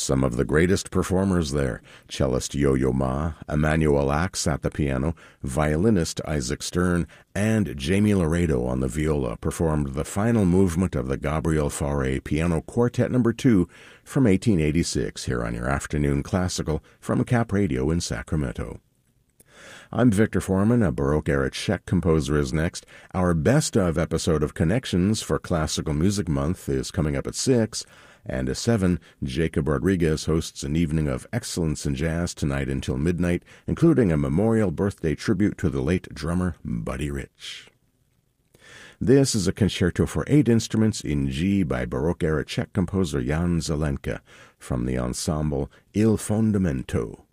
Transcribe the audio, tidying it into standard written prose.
Some of the greatest performers there: cellist Yo-Yo Ma, Emmanuel Axe at the piano, violinist Isaac Stern, and Jamie Laredo on the viola performed the final movement of the Gabriel Fauré Piano Quartet No. 2 from 1886 here on your Afternoon Classical from Cap Radio in Sacramento. I'm Victor Foreman. A Baroque-era Czech composer is next. Our best-of episode of Connections for Classical Music Month is coming up at 6, and at 7, Jacob Rodriguez hosts an evening of excellence in jazz tonight until midnight, including a memorial birthday tribute to the late drummer Buddy Rich. This is a concerto for 8 instruments in G by Baroque-era Czech composer Jan Zelenka from the ensemble Il Fondamento.